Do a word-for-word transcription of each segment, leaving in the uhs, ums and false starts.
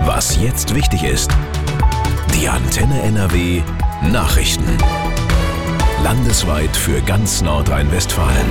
Was jetzt wichtig ist. Die Antenne N R W Nachrichten. Landesweit für ganz Nordrhein-Westfalen.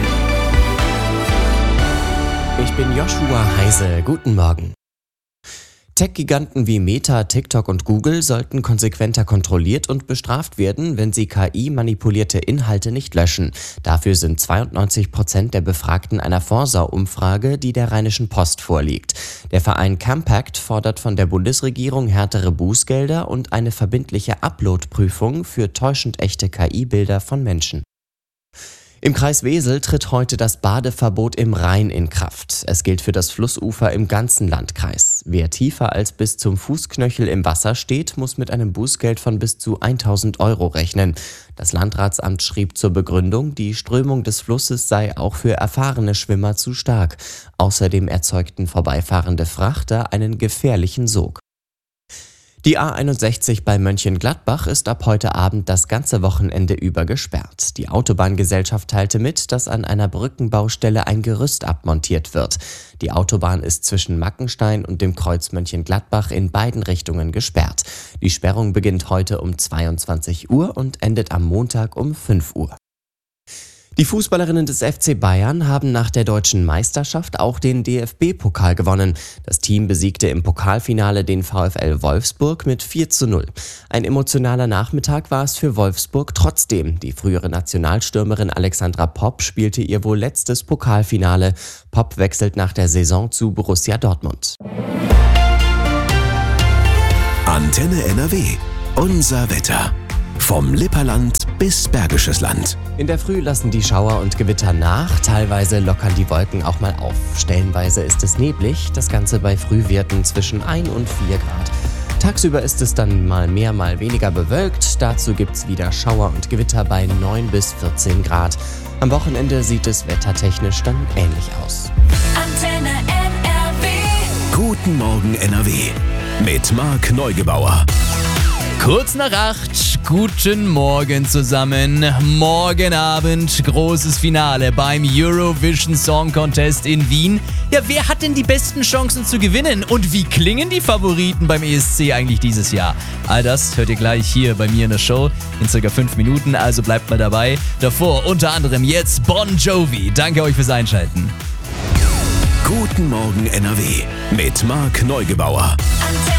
Ich bin Joshua Heise. Guten Morgen. Tech-Giganten wie Meta, TikTok und Google sollten konsequenter kontrolliert und bestraft werden, wenn sie K I-manipulierte Inhalte nicht löschen. Dafür sind zweiundneunzig Prozent der Befragten einer Forsa-Umfrage, die der Rheinischen Post vorliegt. Der Verein Campact fordert von der Bundesregierung härtere Bußgelder und eine verbindliche Upload-Prüfung für täuschend echte K I-Bilder von Menschen. Im Kreis Wesel tritt heute das Badeverbot im Rhein in Kraft. Es gilt für das Flussufer im ganzen Landkreis. Wer tiefer als bis zum Fußknöchel im Wasser steht, muss mit einem Bußgeld von bis zu tausend Euro rechnen. Das Landratsamt schrieb zur Begründung, die Strömung des Flusses sei auch für erfahrene Schwimmer zu stark. Außerdem erzeugten vorbeifahrende Frachter einen gefährlichen Sog. Die A einundsechzig bei Mönchengladbach ist ab heute Abend das ganze Wochenende über gesperrt. Die Autobahngesellschaft teilte mit, dass an einer Brückenbaustelle ein Gerüst abmontiert wird. Die Autobahn ist zwischen Mackenstein und dem Kreuz Mönchengladbach in beiden Richtungen gesperrt. Die Sperrung beginnt heute um zweiundzwanzig Uhr und endet am Montag um fünf Uhr. Die Fußballerinnen des F C Bayern haben nach der deutschen Meisterschaft auch den D F B-Pokal gewonnen. Das Team besiegte im Pokalfinale den VfL Wolfsburg mit vier zu null. Ein emotionaler Nachmittag war es für Wolfsburg trotzdem. Die frühere Nationalstürmerin Alexandra Popp spielte ihr wohl letztes Pokalfinale. Popp wechselt nach der Saison zu Borussia Dortmund. Antenne N R W. Unser Wetter. Vom Lipperland bis Bergisches Land. In der Früh lassen die Schauer und Gewitter nach, teilweise lockern die Wolken auch mal auf. Stellenweise ist es neblig, das Ganze bei Frühwerten zwischen ein und vier Grad. Tagsüber ist es dann mal mehr, mal weniger bewölkt. Dazu gibt's wieder Schauer und Gewitter bei neun bis vierzehn Grad. Am Wochenende sieht es wettertechnisch dann ähnlich aus. Antenne N R W. Guten Morgen N R W. Mit Marc Neugebauer. Kurz nach acht, guten Morgen zusammen. Morgen Abend großes Finale beim Eurovision Song Contest in Wien. Ja, wer hat denn die besten Chancen zu gewinnen? Und wie klingen die Favoriten beim E S C eigentlich dieses Jahr? All das hört ihr gleich hier bei mir in der Show in circa fünf Minuten, also bleibt mal dabei. Davor unter anderem jetzt Bon Jovi. Danke euch fürs Einschalten. Guten Morgen N R W mit Marc Neugebauer. Antenne